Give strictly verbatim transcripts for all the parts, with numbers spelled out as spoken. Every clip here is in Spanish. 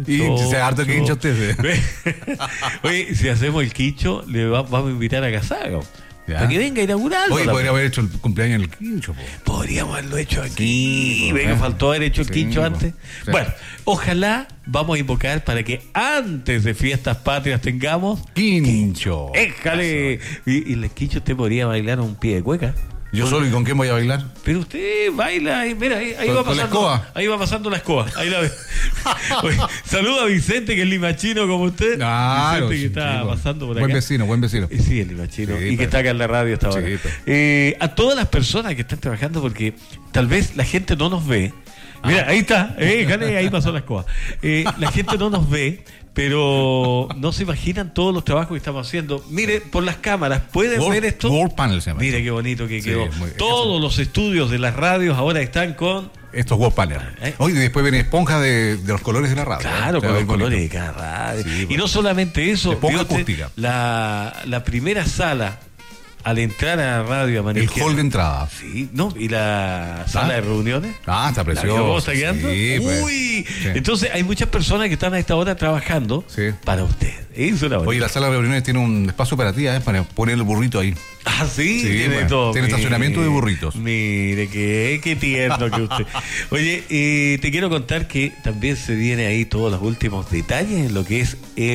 Y se harto que hincha usted. Oye, si hacemos el quincho, le va, vamos a invitar a Casago. Ya. Para que venga a inaugurarlo. Oye, podría haber hecho el cumpleaños en el quincho. Po. Podríamos haberlo hecho aquí. Sí, venga, faltó haber hecho el sí, quincho antes. Sí. Bueno, ojalá vamos a invocar para que antes de fiestas patrias tengamos quincho. Éjale. Y, y el quincho usted podría bailar un pie de cueca. ¿Yo solo y con quién voy a bailar? Pero usted baila, ahí, mira, ahí, ahí va pasando. ¿Con la escoba? Ahí va pasando la escoba. Ahí la ve. Oye, saluda a Vicente, que es limachino como usted. Claro, Vicente, que sí, está sí, pasando por acá. Buen vecino, buen vecino. Eh, sí, el limachino. Sí, y pero... que está acá en la radio hasta ahora. Sí, pero... eh, a todas las personas que están trabajando, porque tal vez la gente no nos ve. Mira, ahí está, eh, jale, ahí pasó la escoba. Eh, la gente no nos ve, pero no se imaginan todos los trabajos que estamos haciendo. Mire, por las cámaras, ¿pueden World, ver esto? World Panel se llama. Mire qué bonito que sí, quedó. Muy, todos eso. Los estudios de las radios ahora están con... Estos World Panel. ¿Eh? Hoy después viene esponja de, de los colores de la radio. Claro, ¿eh? Con los colores de cada radio. Sí, y bueno. No solamente eso, esponja acústica. La, la primera sala... Al entrar a la radio a El hall de entrada. Sí, ¿no? ¿Y la sala ¿Ah? de reuniones? Ah, está precioso. ¿Cómo está quedando? Sí, pues, Uy, sí. Entonces hay muchas personas que están a esta hora trabajando sí. para usted. Eso es la Oye, la sala de reuniones tiene un espacio para ti, ¿eh? Para poner el burrito ahí. Ah, sí, sí tiene bueno, todo. Tiene estacionamiento mire, de burritos. Mire, qué, qué tierno que usted. Oye, eh, te quiero contar que también se viene ahí todos los últimos detalles en lo que es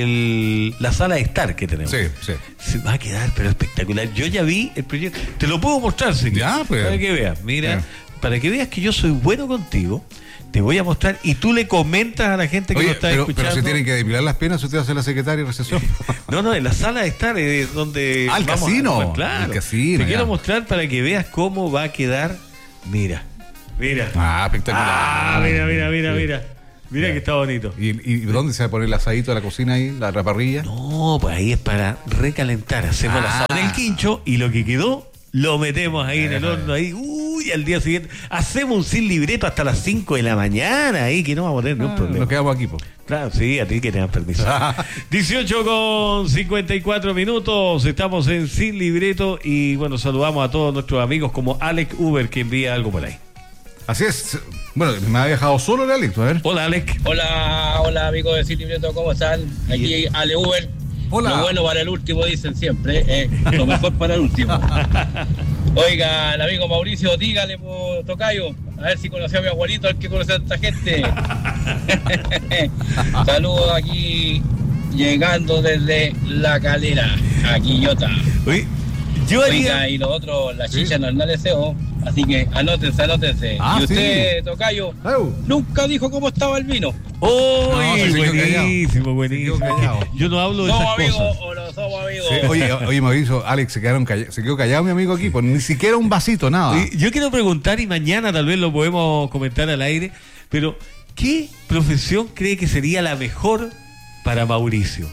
el la sala de estar que tenemos. Sí, sí. Se va a quedar, pero espectacular. Yo ya vi el proyecto. Te lo puedo mostrar, si ya, pues. Para que veas. Mira, sí. Para que veas que yo soy bueno contigo. Te voy a mostrar y tú le comentas a la gente que Oye, lo está pero, escuchando. Pero se tienen que depilar las penas, usted va a ser la secretaria de recesión. No, no, en la sala de estar es donde... Ah, el casino. A, claro. El casino. Te ya. quiero mostrar para que veas cómo va a quedar. Mira, mira. Ah, espectacular. Ah, mira, mira, mira, sí. mira. Mira que está bonito. ¿Y, ¿Y dónde se va a poner el asadito de la cocina ahí? ¿La parrilla? No, pues ahí es para recalentar. Hacemos ah. la sala en el quincho y lo que quedó lo metemos ahí en el horno ahí. Uy, al día siguiente hacemos un sin libreto hasta las cinco de la mañana ahí, que no vamos a tener ningún ah, problema. Nos quedamos aquí, po. Claro, sí, a ti que te dan permiso. dieciocho con cincuenta y cuatro minutos, estamos en Sin Libreto y bueno, saludamos a todos nuestros amigos como Alex Uber que envía algo por ahí. Así es. Bueno, me ha dejado solo el Alex, a ver. Hola, Alex. Hola, hola amigos de Sin Libreto, ¿cómo están? Aquí Ale Uber. Hola. Lo bueno para el último, dicen siempre, eh, lo mejor para el último. Oiga, el amigo Mauricio, dígale por tocayo, a ver si conoció a mi abuelito, al que conoce a esta gente. Saludos aquí, llegando desde La Calera, a Quillota. Uy, yo haría... Oiga, y los otros, la chicha ¿sí? no es nada deseo, así que anótense, anótense. Ah, y usted, sí. tocayo, oh. nunca dijo cómo estaba el vino. ¡Oh! No, buenísimo, buenísimo. Yo no hablo de ¿Somos esas amigos cosas. o no somos amigos? Sí, oye, oye, Mauricio, Alex, se, quedaron call- se quedó callado mi amigo aquí, pues ni siquiera un vasito, nada. Y yo quiero preguntar, y mañana tal vez lo podemos comentar al aire, pero ¿qué profesión cree que sería la mejor para Mauricio?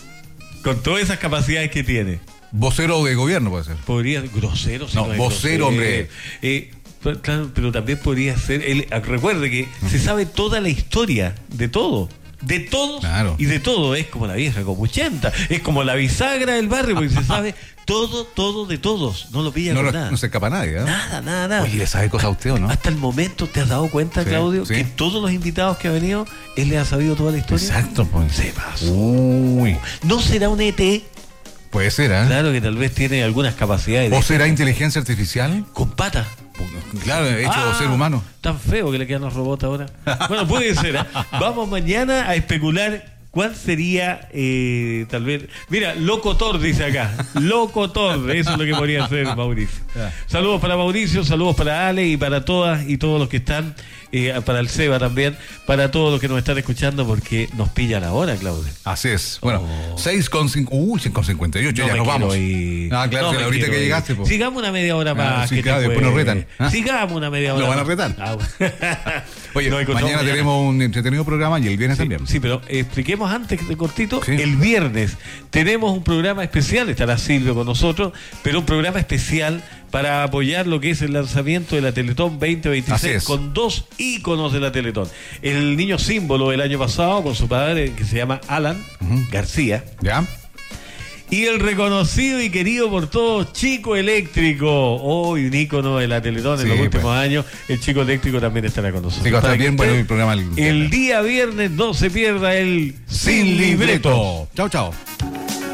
Con todas esas capacidades que tiene. Vocero de gobierno puede ser. Podría, grosero, si no, no vocero, hombre. Eh, pero, claro, pero también podría ser, él, recuerde que uh-huh. se sabe toda la historia de todo. De todos claro. y de todo. Es como la vieja copuchenta, es como la bisagra del barrio, porque se sabe todo, todo de todos. No lo pilla no, con no, nada. No se escapa nadie, ¿eh? Nada, nada, nada. Oye, ¿le sabe cosas a usted o no? Hasta el momento, ¿te has dado cuenta, sí, Claudio, sí. que todos los invitados que ha venido, él le ha sabido toda la historia? Exacto, pues. Se pasó. Uy. ¿No será un E T? Puede ser, ¿eh? Claro que tal vez tiene algunas capacidades. ¿O será inteligencia artificial? Con patas. Claro, hecho ah, ser humano. Tan feo que le quedan los robots ahora. Bueno, puede ser. ¿eh? Vamos mañana a especular cuál sería, eh, tal vez. Mira, locutor dice acá. Locutor, eso es lo que podría ser Mauricio. Saludos para Mauricio, saludos para Ale y para todas y todos los que están. Eh, para el Seba también, para todos los que nos están escuchando, porque nos pillan ahora, Claudio. Así es. Bueno, oh. seis con cincuenta y ocho, no ya nos vamos. Ir. Ah, claro, no ahorita que llegaste. Po. Sigamos una media hora más. Ah, sí, claro, después nos retan. ¿Ah? Sigamos una media hora. Lo van a retar. Ah, Oye, no, mañana, mañana tenemos un entretenido programa y el viernes sí, también. Sí, pero expliquemos antes de cortito. Sí. El viernes tenemos un programa especial, estará Silvio con nosotros, pero un programa especial para apoyar lo que es el lanzamiento de la Teletón veinte veintiséis con dos íconos de la Teletón. El niño símbolo del año pasado con su padre que se llama Alan uh-huh. García. ¿Ya? Y el reconocido y querido por todos, Chico Eléctrico, hoy un ícono de la Teletón en Sí, los últimos pues. años. El Chico Eléctrico también estará con nosotros. Sí, está Para bien que bueno usted el programa. El, el día viernes no se pierda el Sin Libreto. Chao, chao.